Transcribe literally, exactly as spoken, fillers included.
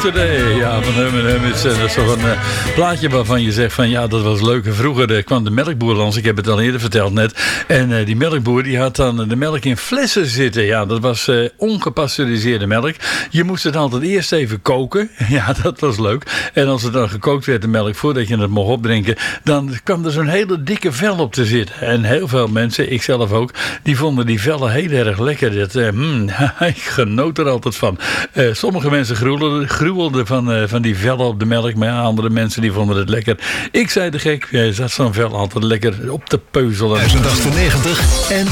Yesterday, ja, van Herman Hermits. Dat is toch een uh, plaatje waarvan je zegt van ja, dat was leuk. En vroeger uh, kwam de melkboer langs, ik heb het al eerder verteld net. En uh, die melkboer die had dan de melk in flessen zitten. Ja, dat was uh, ongepasteuriseerde melk. Je moest het altijd eerst even koken. Ja, dat was leuk. En als het dan gekookt werd, de melk, voordat je het mocht opdrinken, dan kwam er zo'n hele dikke vel op te zitten. En heel veel mensen, ik zelf ook, die vonden die vellen heel erg lekker. Dat, uh, mm, ik genoot er altijd van. Uh, sommige mensen gruwelden, gruwelden van, uh, van die vellen op de melk, maar ja, andere mensen die vonden het lekker. Ik zei de gek, jij zat zo'n vel altijd lekker op te peuzelen. duizend achtennegentig en